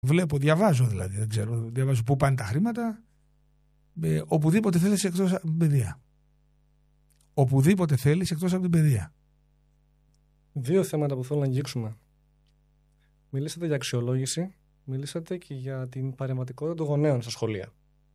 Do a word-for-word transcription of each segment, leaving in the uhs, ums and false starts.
Βλέπω, διαβάζω δηλαδή, δεν ξέρω, διαβάζω πού πάνε τα χρήματα. Ε, οπουδήποτε θέλεις εκτός από την παιδεία. Οπουδήποτε θέλεις εκτός από την παιδεία. Δύο θέματα που θέλω να αγγίξουμε. Μιλήσατε για αξιολόγηση, μιλήσατε και για την παρεμβατικότητα των γονέων στα σχολεία.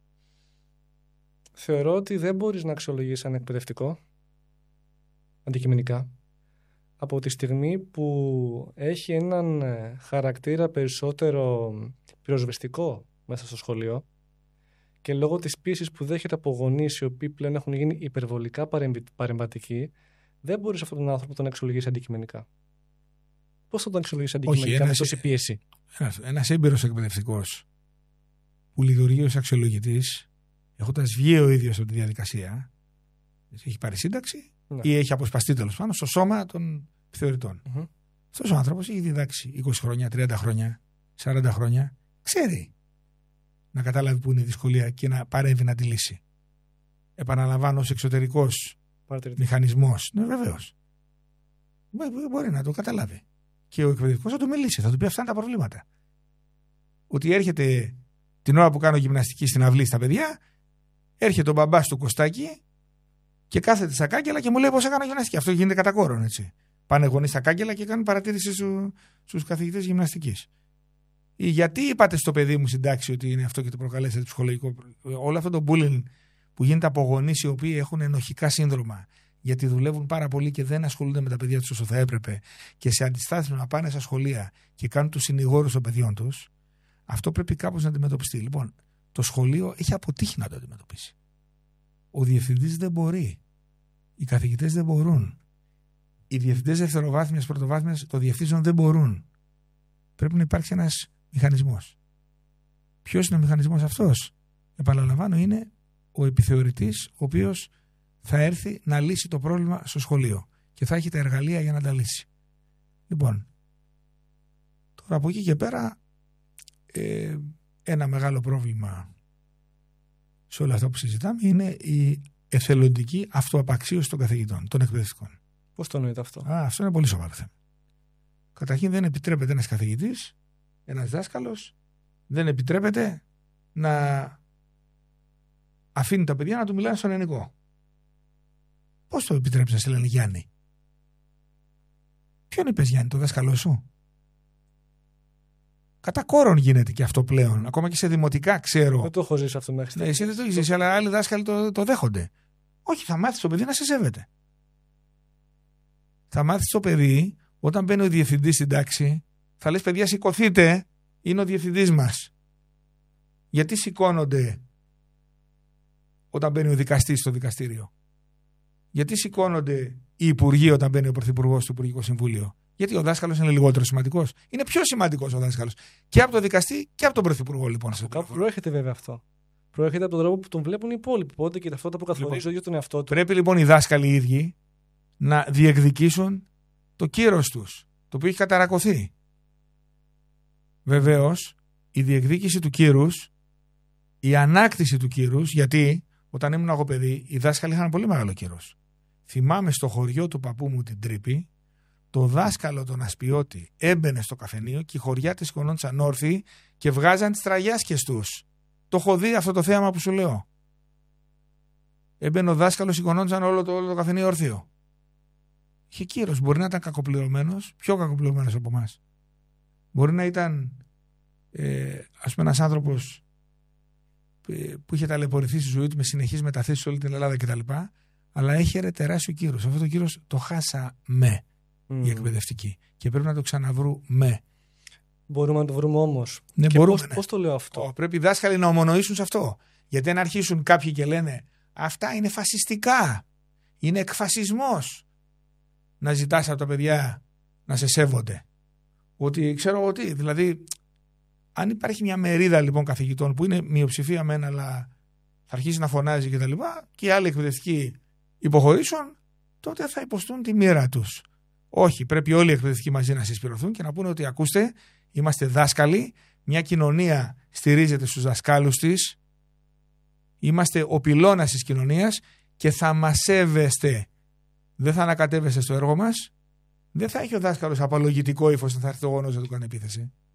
Θεωρώ ότι δεν μπορείς να αξιολογήσεις ένα εκπαιδευτικό, αντικειμενικά, από τη στιγμή που έχει έναν χαρακτήρα περισσότερο πυροσβεστικό μέσα στο σχολείο και λόγω της πίεσης που δέχεται από γονείς οι οποίοι πλέον έχουν γίνει υπερβολικά παρεμβατικοί, δεν μπορείς αυτόν τον άνθρωπο να τον αξιολογήσεις αντικειμενικά. Πώς θα τον αξιολογήσεις αντικειμενικά με τόση πίεση? Ένας, ένας έμπειρος εκπαιδευτικός που λειτουργεί ως αξιολογητής, έχοντας βγει ο ίδιος από τη διαδικασία, έχει πάρει σύνταξη, ναι, ή έχει αποσπαστεί τέλος πάντων στο σώμα των επιθεωρητών. Mm-hmm. Αυτός ο άνθρωπος έχει διδάξει είκοσι χρόνια, τριάντα χρόνια, σαράντα χρόνια, ξέρει να καταλάβει που είναι η δυσκολία και να παρέμβει να τη λύσει. Επαναλαμβάνω, ως εξωτερικός μηχανισμός. Ναι, βεβαίως. Μπορεί να το καταλάβει. Και ο εκπαιδευτικός θα του μιλήσει, θα του πει αυτά είναι τα προβλήματα. Ότι έρχεται την ώρα που κάνω γυμναστική στην αυλή στα παιδιά, έρχεται ο μπαμπάς του Κωστάκη και κάθεται στα κάγκελα και μου λέει πώς έκανα γυμναστική. Αυτό γίνεται κατά κόρον, έτσι. Πάνε γονείς στα κάγκελα και κάνουν παρατήρηση στου, στους καθηγητές γυμναστικής. Ή γιατί είπατε στο παιδί μου στην τάξη ότι είναι αυτό και το προκαλέσατε ψυχολογικό. Όλο αυτό το bullying που γίνεται από γονείς οι οποίοι έχουν ενοχικά σύνδρομα, γιατί δουλεύουν πάρα πολύ και δεν ασχολούνται με τα παιδιά τους όσο θα έπρεπε και σε αντιστάθμιση να πάνε στα σχολεία και κάνουν τους συνηγόρους των παιδιών τους, αυτό πρέπει κάπως να αντιμετωπιστεί. Λοιπόν, το σχολείο έχει αποτύχει να το αντιμετωπίσει. Ο διευθυντής δεν μπορεί. Οι καθηγητές δεν μπορούν. Οι διευθυντές δευτεροβάθμιας, πρωτοβάθμιας, το διευθύνσεων δεν μπορούν. Πρέπει να υπάρξει ένας μηχανισμός. Ποιος είναι ο μηχανισμός αυτός? Επαναλαμβάνω, είναι ο επιθεωρητής, ο οποίος θα έρθει να λύσει το πρόβλημα στο σχολείο και θα έχει τα εργαλεία για να τα λύσει. Λοιπόν, τώρα από εκεί και πέρα ε, ένα μεγάλο πρόβλημα σε όλα αυτά που συζητάμε είναι η εθελοντική αυτοαπαξίωση των καθηγητών, των εκπαιδευτικών. Πώς το εννοείται αυτό? Α, αυτό είναι πολύ σοβαρό θέμα. Καταρχήν δεν επιτρέπεται ένας καθηγητής, ένας δάσκαλος, δεν επιτρέπεται να αφήνει τα παιδιά να του μιλάνε στον ελληνικό. Πώς το επιτρέψεις να σε λένε Γιάννη? Ποιον είπες Γιάννη, το δάσκαλό σου? Κατά κόρον γίνεται και αυτό πλέον. Ακόμα και σε δημοτικά ξέρω. Δεν το έχω ζήσει αυτό μέχρι στιγμή. Ναι, εσύ δεν το έχεις ζήσει, αλλά άλλοι δάσκαλοι το, το δέχονται. Όχι, θα μάθεις το παιδί να σε σέβεται. Θα μάθεις το παιδί, όταν μπαίνει ο διευθυντής στην τάξη, θα λες παιδιά σηκωθείτε, είναι ο διευθυντής μας. Γιατί σηκώνονται όταν μπαίνει ο δικαστής στο δικαστήριο? Γιατί σηκώνονται οι υπουργοί όταν μπαίνει ο πρωθυπουργός στο Υπουργικό Συμβούλιο? Γιατί ο δάσκαλος είναι λιγότερο σημαντικός? Είναι πιο σημαντικός ο δάσκαλος. Και από τον δικαστή και από τον πρωθυπουργό, λοιπόν. Από κάπου προέρχεται βέβαια αυτό. Προέρχεται από τον τρόπο που τον βλέπουν οι υπόλοιποι. Πότε και ταυτότητα που καθορίζει λοιπόν, ο ίδιος τον εαυτό του. Πρέπει λοιπόν οι δάσκαλοι οι ίδιοι να διεκδικήσουν το κύρος τους, το οποίο έχει καταρακωθεί. Βεβαίως, η διεκδίκηση του κύρους, η ανάκτηση του κύρους, γιατί όταν ήμουν εγώ παιδί, οι δάσκαλοι είχαν πολύ μεγάλο κύρος. Θυμάμαι στο χωριό του παππού μου την Τρύπη, το δάσκαλο τον Ασπιώτη έμπαινε στο καφενείο και οι χωριάτες σηκωνόντουσαν όρθιοι και βγάζαν τις τραγιάσκες τους. Το έχω δει αυτό το θέαμα που σου λέω. Έμπαινε ο δάσκαλος, σηκωνόντουσαν όλο το, όλο το καφενείο όρθιο. Είχε κύρος. Μπορεί να ήταν κακοπληρωμένος, πιο κακοπληρωμένος από εμάς. Μπορεί να ήταν ε, ας πούμε ένας άνθρωπος ε, που είχε ταλαιπωρηθεί στη ζωή του με συνεχείς μεταθέσεις σε όλη την Ελλάδα κτλ. Αλλά έχερε τεράστιο κύρος. Αυτό το κύρος το χάσαμε mm. οι εκπαιδευτικοί. Και πρέπει να το ξαναβρούμε. Μπορούμε να το βρούμε όμως. Ναι, και μπορούμε, πώς, ναι. πώς το λέω αυτό? Oh, πρέπει οι δάσκαλοι να ομονοήσουν σε αυτό. Γιατί αν αρχίσουν κάποιοι και λένε αυτά είναι φασιστικά, είναι εκφασισμός, να ζητάς από τα παιδιά να σε σέβονται. Ότι ξέρω εγώ τι, δηλαδή αν υπάρχει μια μερίδα λοιπόν καθηγητών που είναι μειοψηφία μεν, αλλά θα αρχίσει να φωνάζει και τα λοιπά, και οι άλλοι εκπαιδευτικοί υποχωρήσουν, τότε θα υποστούν τη μοίρα τους. Όχι, πρέπει όλοι οι εκπαιδευτικοί μαζί να συσπηρωθούν και να πούνε ότι ακούστε, είμαστε δάσκαλοι, μια κοινωνία στηρίζεται στους δασκάλους της, είμαστε ο πυλώνας της κοινωνίας και θα μας σέβεστε. Δεν θα ανακατεύεστε στο έργο μας, δεν θα έχει ο δάσκαλος απολογητικό ύφος να θα έρθει το γονός να του κάνει επίθεση.